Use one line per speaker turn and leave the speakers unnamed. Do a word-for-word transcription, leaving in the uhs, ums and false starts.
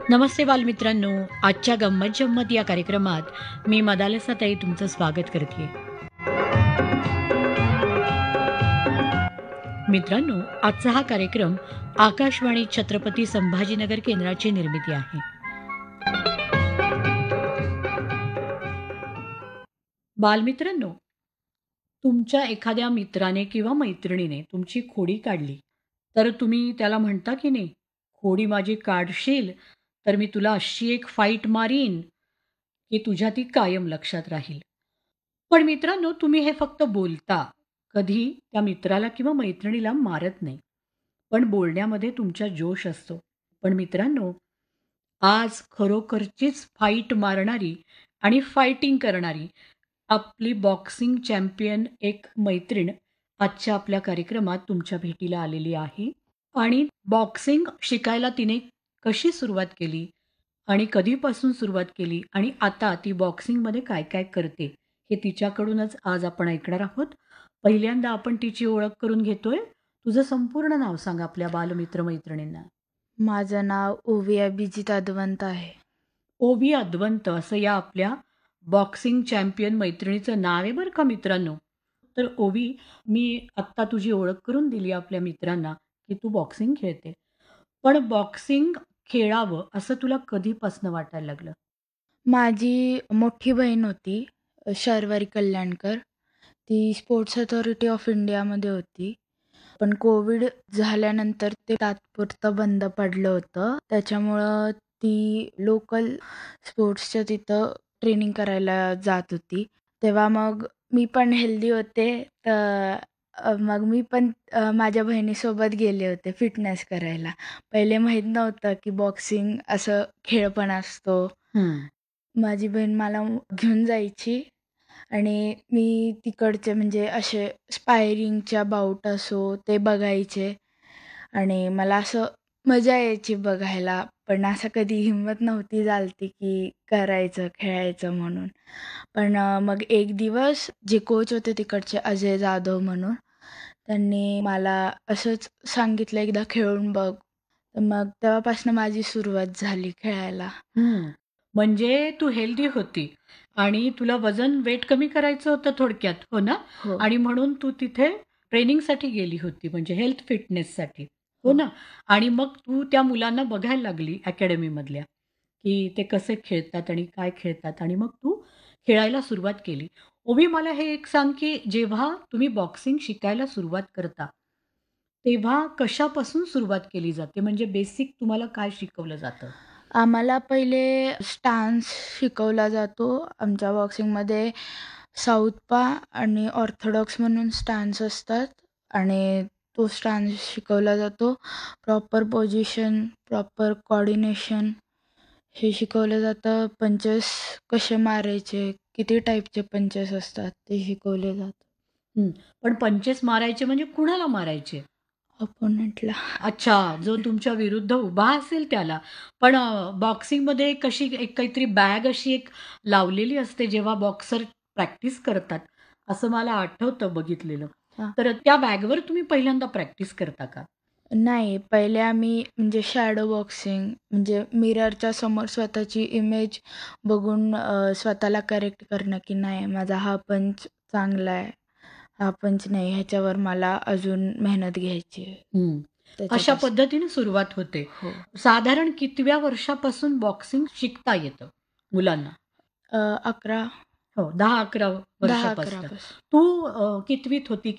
नमस्ते बालमित्रांनो, आजच्या गंमत जम्मत या कार्यक्रमात मी मदालसाताई तुमचं स्वागत करते. मित्रांनो, आजचा हा कार्यक्रम आकाशवाणी छत्रपती संभाजीनगर केंद्राची निर्मिती आहे. बालमित्रांनो, तुमच्या एखाद्या मित्राने किंवा मैत्रिणीने तुमची खोडी काढली, तर तुम्ही त्याला म्हणता की नाही, "खोडी माझी काढशील, तर मी तुला अशी एक फाईट मारीन, की तुझ्या ती कायम लक्षात राहील." पण मित्रांनो, तुम्ही हे फक्त बोलता. कधी त्या मित्राला किंवा मैत्रिणीला मारत नाही. पण बोलण्यामध्ये तुमचा जोश असतो. पण मित्रांनो, आज खरोखरचीच फाईट मारणारी आणि फायटिंग करणारी आपली बॉक्सिंग चॅम्पियन एक मैत्रीण आजच्या आपल्या कार्यक्रमात तुमच्या भेटीला आलेली आहे. आणि बॉक्सिंग शिकायला तिने कशी सुरुवात केली आणि कधीपासून सुरुवात केली आणि आता ती बॉक्सिंगमध्ये काय काय करते, हे तिच्याकडूनच आज आपण ऐकणार आहोत. पहिल्यांदा आपण तिची ओळख करून घेतोय. तुझं संपूर्ण नाव सांग आपल्या बालमित्र मैत्रिणींना.
माझं नाव ओवी अभिजित अदवंत आहे.
ओवी अद्वंत असं या आपल्या बॉक्सिंग चॅम्पियन मैत्रिणीचं नाव आहे बरं का मित्रांनो. तर ओवी, मी आत्ता तुझी ओळख करून दिली आपल्या मित्रांना, की तू बॉक्सिंग खेळते. पण बॉक्सिंग खेळावं असं तुला कधीपासनं वाटायला लागलं?
माझी मोठी बहीण होती अ, शर्वरी कल्याणकर. ती स्पोर्ट्स अथॉरिटी ऑफ इंडियामध्ये होती. पण कोविड झाल्यानंतर ते तात्पुरतं बंद पडलं होतं. त्याच्यामुळं ती लोकल स्पोर्ट्सच्या तिथं ट्रेनिंग करायला जात होती. तेव्हा मग मी पण हेल्दी होते. तर अ, मग मी पण अ, माझ्या बहिणीसोबत गेले होते फिटनेस करायला. पहिले माहीत नव्हतं की बॉक्सिंग असं खेळ पण असतो.
हं.
माझी बहीण मला घेऊन जायची आणि मी तिकडचे म्हणजे असे स्पायरिंगच्या बाऊट असो ते बघायचे आणि मला असं मजा यायची बघायला. पण असं कधी हिंमत नव्हती झालती की करायचं, खेळायचं म्हणून. पण अ, मग एक दिवस जे कोच होते तिकडचे अजय जाधव म्हणून, त्यांनी मला असंच सांगितलं, "एकदा खेळून बघ." तर मग तेव्हापासून माझी सुरुवात झाली खेळायला.
हं. म्हणजे तू हेल्दी होती आणि तुला वजन वेट कमी करायचं होतं थोडक्यात, हो ना?
हो,
आणि म्हणून तू तिथे ट्रेनिंगसाठी गेली होती म्हणजे हेल्थ फिटनेससाठी, हो
हो.
ना? आणि मग तू त्या मुलांना बघायला लागली अकॅडमीमधल्या, की ते कसे खेळतात आणि काय खेळतात आणि मग तू खेळायला सुरुवात केली. ओवी, मला हे एक सांग, की जेव्हा तुम्ही बॉक्सिंग शिकायला सुरुवात करता, तेव्हा कशापासून सुरुवात केली जाते? म्हणजे बेसिक तुम्हाला काय शिकवलं जातं?
आम्हाला पहिले स्टान्स शिकवला जातो. आमच्या बॉक्सिंगमध्ये साऊथपा आणि ऑर्थोडॉक्स म्हणून स्टान्स असतात आणि तो स्टान्स शिकवला जातो. प्रॉपर पोझिशन, प्रॉपर कोऑर्डिनेशन हे शिकवलं जातं. पंचेस कसे मारायचे, किती टाईपचे पंचेस असतात ते शिकवले जातं.
हं. पण पंचेस मारायचे म्हणजे कुणाला मारायचे?
अपोनंटला.
अच्छा, जो तुमच्या विरुद्ध उभा असेल त्याला. पण अ, बॉक्सिंगमध्ये कशी एक काहीतरी बॅग अशी एक लावलेली असते जेव्हा बॉक्सर प्रॅक्टिस करतात, असं मला आठवतं बघितलेलं.
हां.
तर त्या बॅगवर तुम्ही पहिल्यांदा प्रॅक्टिस करता का?
नाही, पहिले आम्ही म्हणजे शॅडो बॉक्सिंग म्हणजे मिररच्या समोर स्वतःची इमेज बघून अ, स्वतःला करेक्ट करणं, की नाही माझा हा पंच चांगला आहे, हा पंच नाही ह्याच्यावर मला अजून मेहनत घ्यायची आहे.
हं. अशा
त्याच्यापासून
पद्धतीने सुरुवात होते.
हो.
साधारण कितव्या वर्षापासून बॉक्सिंग शिकता येतं मुलांना?
अ, अकरा
हो, दहा अकरा
दहा अकरा
वर्षापासनं.
पासून.
तू अ, कितवीत होती